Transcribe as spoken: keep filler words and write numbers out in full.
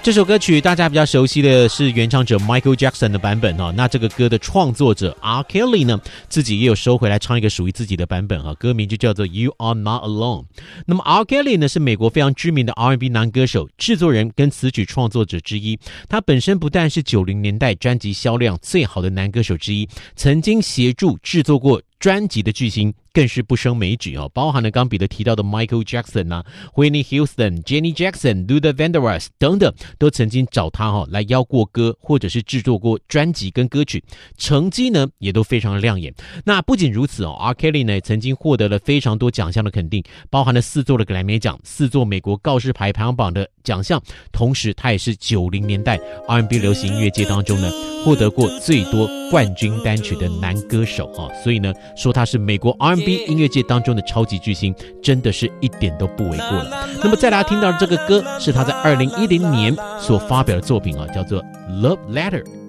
这首歌曲大家比较熟悉的是原唱者 Michael Jackson 的版本、哦、那这个歌的创作者 R. Kelly 呢，自己也有收回来唱一个属于自己的版本、哦、歌名就叫做 You Are Not Alone。 那么 R. Kelly 呢是美国非常知名的 R and B 男歌手、制作人跟词曲创作者之一。他本身不但是九零年代专辑销量最好的男歌手之一，曾经协助制作过专辑的巨星更是不胜枚举、哦、包含了刚彼得提到的 Michael Jackson 啊、Whitney Houston、Jenny Jackson、Luther Vandross 等等，都曾经找他、哦、来邀过歌，或者是制作过专辑跟歌曲，成绩呢也都非常的亮眼。那不仅如此、哦、R. Kelly 呢曾经获得了非常多奖项的肯定，包含了四座的格莱美奖、四座美国告示牌排行榜的奖项，同时他也是九零年代 R and B 流行音乐界当中呢获得过最多冠军单曲的男歌手、哦、所以呢说他是美国 R and B 音乐界当中的超级巨星，真的是一点都不为过了。那么再来听到的这个歌是他在二零一零年所发表的作品、啊、叫做 Love Letter。